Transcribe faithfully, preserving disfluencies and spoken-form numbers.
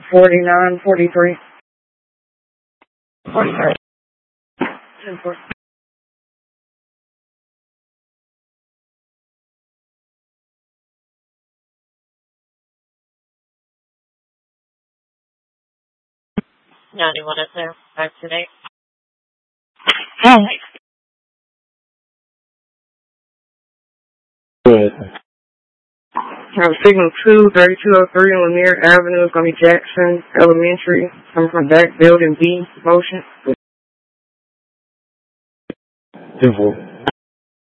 forty-nine forty-three. forty-three. ten four. ninety-one is there. Back today. Good. Um, signal two, thirty-two oh three on Lanier Avenue. It's going to be Jackson Elementary. Coming from back building B, motion. ten four.